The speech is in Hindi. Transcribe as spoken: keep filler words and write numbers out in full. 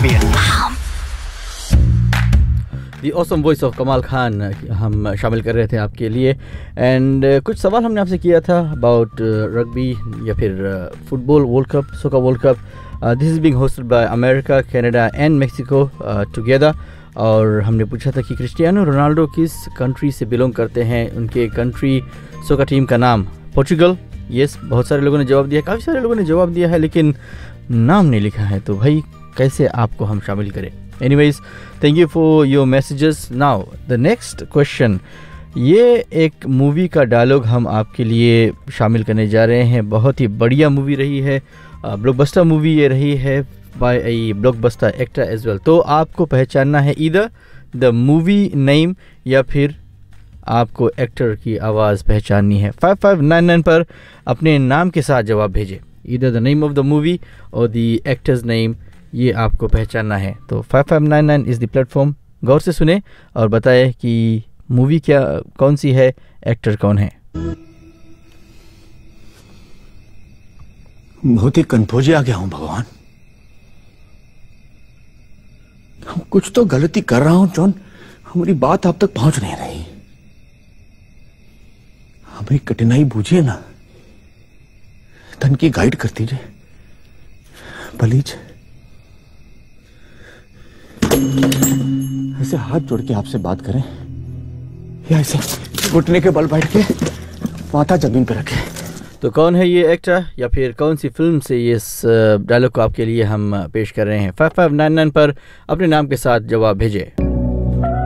दी ऑसम वॉइस ऑफ कमाल खान हम शामिल कर रहे थे आपके लिए। एंड uh, कुछ सवाल हमने आपसे किया था अबाउट रग्बी या फिर football world cup, सोका world cup. This is being hosted by America, Canada and Mexico together. और हमने पूछा था कि क्रिस्टियानो रोनाल्डो किस कंट्री से बिलोंग करते हैं, उनके कंट्री सोका टीम का नाम पोर्चुगल। यस, बहुत सारे लोगों ने जवाब दिया, काफ़ी सारे लोगों ने जवाब दिया है, लेकिन नाम नहीं लिखा है, तो भाई कैसे आपको हम शामिल करें। Anyways, thank you for your messages. Now the next question, ये एक मूवी का डायलॉग हम आपके लिए शामिल करने जा रहे हैं। बहुत ही बढ़िया मूवी रही है, ब्लॉकबस्टर मूवी ये रही है बाय ए ब्लॉकबस्टर एक्टर एज वेल। तो आपको पहचानना है इधर द मूवी नेम या फिर आपको एक्टर की आवाज़ पहचाननी है। फाइव फाइव नाइन नाइन पर अपने नाम के साथ जवाब भेजें। इधर the name of the movie और द एक्टर्स नेम, ये आपको पहचानना है। तो five five nine nine is the platform. गौर से सुने और बताएं कि मूवी क्या कौन सी है, एक्टर कौन है। बहुत ही कंफ्यूज आ गया हूं भगवान। हम कुछ तो गलती कर रहा हूं जॉन, हमारी बात आप तक पहुंच नहीं रही। हमें कठिनाई बूझिए ना, धन की गाइड कर दीजिए प्लीज। ऐसे हाथ जोड़ के आपसे बात करें या ऐसे घुटने के बल बैठ के माथा जमीन पर रखें। तो कौन है ये एक्टर या फिर कौन सी फिल्म से ये इस डायलॉग को आपके लिए हम पेश कर रहे हैं। फाइव फाइव नाइन नाइन पर अपने नाम के साथ जवाब भेजें।